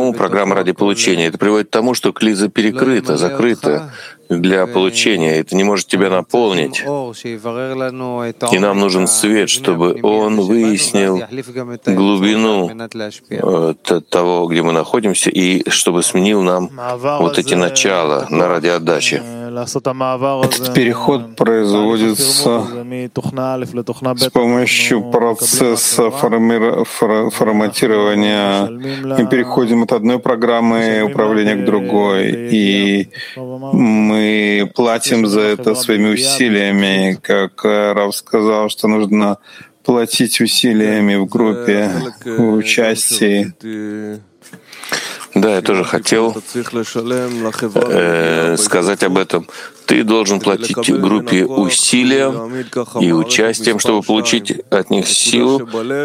Почему программа ради получения? Это приводит к тому, что клиза перекрыта, закрыта для получения. Это не может тебя наполнить. И нам нужен свет, чтобы он выяснил глубину того, где мы находимся, и чтобы сменил нам вот эти начала на радиоотдаче. Этот переход производится с помощью процесса форматирования. Мы переходим от одной программы управления к другой, и мы платим за это своими усилиями. Как Рав сказал, что нужно платить усилиями в группе, в участии. Да, я тоже хотел сказать об этом. Ты должен платить группе усилия и участием, чтобы получить от них силу,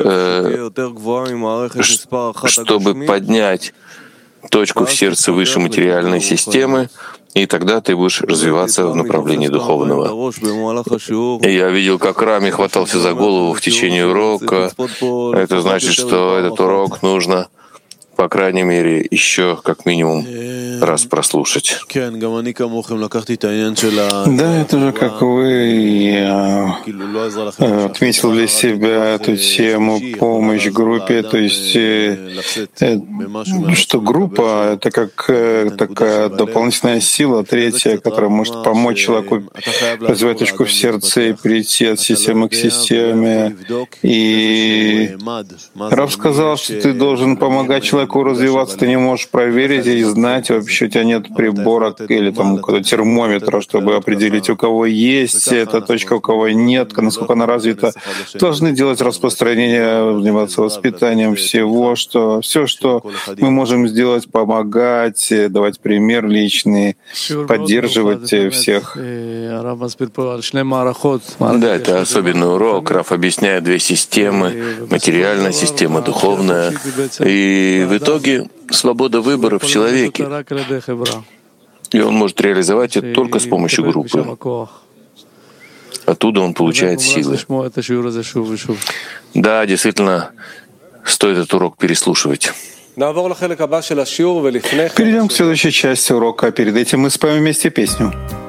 чтобы поднять точку в сердце высшей материальной системы, и тогда ты будешь развиваться в направлении духовного. И я видел, как Рами хватался за голову в течение урока. Это значит, что этот урок нужно, по крайней мере, еще как минимум раз прослушать. Да, я тоже, как вы, я отметил для себя эту тему помощь группе, то есть, что группа — это как такая дополнительная сила, третья, которая может помочь человеку развивать точку в сердце и перейти от системы к системе. И Рав сказал, что ты должен помогать человеку развиваться, ты не можешь проверить и знать, вообще у тебя нет прибора или там термометра, чтобы определить, у кого есть эта точка, у кого нет, насколько она развита. Должны делать распространение, заниматься воспитанием всего, все, что мы можем сделать, помогать, давать пример личный, поддерживать всех. Да, это особенный урок. Рав объясняет две системы: материальная система, духовная. И в итоге свобода выбора в человеке. И он может реализовать это только с помощью группы. Оттуда он получает силы. Да, действительно, стоит этот урок переслушивать. Перейдем к следующей части урока. Перед этим мы споем вместе песню.